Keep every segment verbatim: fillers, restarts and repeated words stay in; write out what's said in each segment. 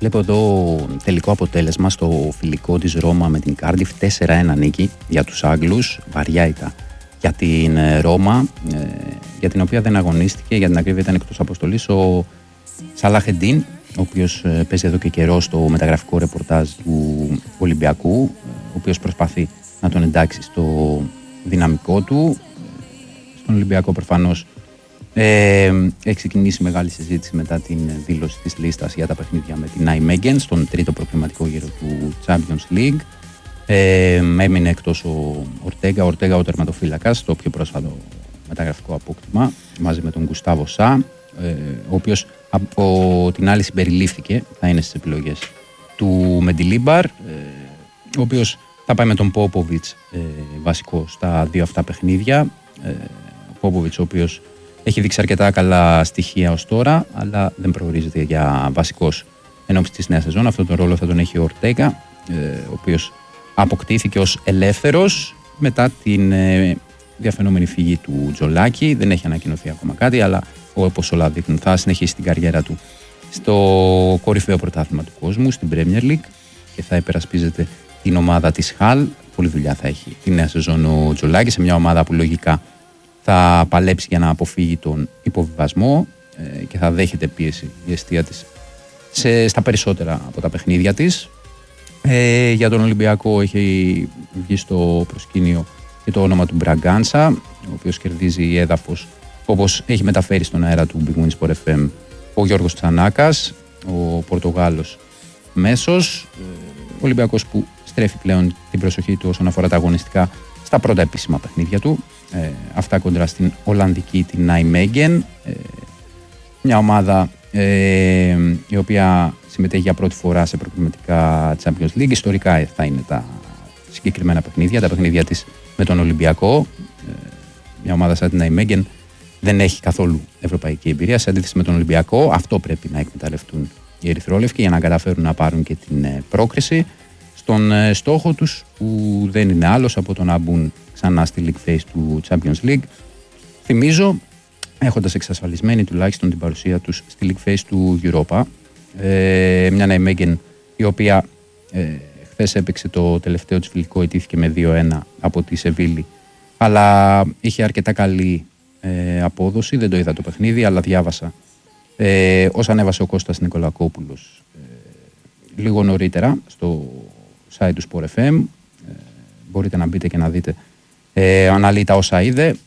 Βλέπω εδώ τελικό αποτέλεσμα στο φιλικό της Ρώμα με την Κάρντιφ, τέσσερα ένα νίκη για τους Άγγλους, βαριά ήττα για την Ρώμα, για την οποία δεν αγωνίστηκε, για την ακρίβεια ήταν εκτός αποστολής ο Σαλάχ-Εντίν, ο οποίος παίζει εδώ και καιρό στο μεταγραφικό ρεπορτάζ του Ολυμπιακού, ο οποίος προσπαθεί να τον εντάξει στο δυναμικό του. Στον Ολυμπιακό προφανώς ε, έχει ξεκινήσει μεγάλη συζήτηση μετά την δήλωση της λίστας για τα παιχνίδια με την Nijmegen στον τρίτο προκριματικό γύρο του Champions League. Ε, έμεινε εκτός ο Ορτέγκα, ο Ορτέγκα ο τερματοφύλακας, στο πιο πρόσφατο μεταγραφικό απόκτημα, μαζί με τον Γκουστάβο Σα, ε, ο οποίος από την άλλη συμπεριλήφθηκε, θα είναι στις επιλογές του Μεντιλίμπαρ, ε, ο οποίος θα πάει με τον Πόποβιτς ε, βασικό στα δύο αυτά παιχνίδια. Ε, ο Πόποβιτς, ο οποίος έχει δείξει αρκετά καλά στοιχεία ως τώρα, αλλά δεν προορίζεται για βασικός ενώπιση της νέας σεζόν. Αυτόν τον ρόλο θα τον έχει ο Ορτέγκα, ε, ο οποίος αποκτήθηκε ως ελεύθερος μετά την ε, διαφαινόμενη φυγή του Τζολάκη. Δεν έχει ανακοινωθεί ακόμα κάτι, αλλά όπως όλα δείχνουν θα συνεχίσει την καριέρα του στο κορυφαίο πρωτάθλημα του κόσμου, στην Premier League, και θα υπερασπίζεται την ομάδα της Χαλ. Πολλή δουλειά θα έχει τη νέα σεζόν ο Τζολάκη, σε μια ομάδα που λογικά θα παλέψει για να αποφύγει τον υποβιβασμό ε, και θα δέχεται πίεση η αιστεία της σε, στα περισσότερα από τα παιχνίδια της. Ε, για τον Ολυμπιακό έχει βγει στο προσκήνιο και το όνομα του Μπραγκάνσα, ο οποίος κερδίζει έδαφος, όπως έχει μεταφέρει στον αέρα του Big Win Sport εφ εμ ο Γιώργος Τσανάκας, ο Πορτογάλος μέσος. Ο Ολυμπιακός που στρέφει πλέον την προσοχή του όσον αφορά τα αγωνιστικά στα πρώτα επίσημα παιχνίδια του, ε, αυτά κοντρά στην Ολλανδική, την Nijmegen, ε, μια ομάδα ε, η οποία συμμετέχει για πρώτη φορά σε προκριματικά Champions League. Ιστορικά θα είναι τα συγκεκριμένα παιχνίδια, τα παιχνίδια της με τον Ολυμπιακό. Ε, μια ομάδα σαν την Nijmegen δεν έχει καθόλου ευρωπαϊκή εμπειρία, σε αντίθεση με τον Ολυμπιακό. Αυτό πρέπει να εκμεταλλευτούν οι ερυθρόλευκοι για να καταφέρουν να πάρουν και την πρόκριση στον στόχο τους, που δεν είναι άλλος από το να μπουν ξανά στη League Phase του Champions League. Θυμίζω, έχοντας εξασφαλισμένη τουλάχιστον την παρουσία τους στη League Phase του Europa, ε, μια Nijmegen η οποία ε, χθες έπαιξε το τελευταίο της φιλικό, ιτήθηκε με δύο ένα από τη Σεβίλη, αλλά είχε αρκετά καλή ε, απόδοση. Δεν το είδα το παιχνίδι, αλλά διάβασα ε, όσα ανέβασε ο Κώστας Νικολακόπουλος ε, λίγο νωρίτερα στο site του Sport εφ εμ. Ε, μπορείτε να μπείτε και να δείτε ε, αναλύει τα όσα είδε ε,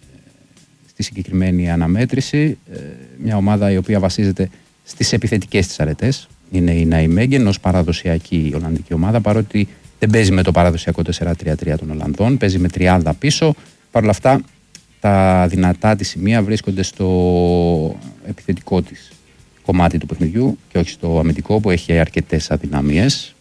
στη συγκεκριμένη αναμέτρηση. Ε, μια ομάδα η οποία βασίζεται στις επιθετικές της αρετές είναι η Nijmegen ως παραδοσιακή Ολλανδική ομάδα, παρότι δεν παίζει με το παραδοσιακό τέσσερα τρία τρία των Ολλανδών, παίζει με τριάδα πίσω. Παρ' όλα αυτά τα δυνατά της σημεία βρίσκονται στο επιθετικό της κομμάτι του παιχνιδιού και όχι στο αμυντικό, που έχει αρκετές αδυναμίες.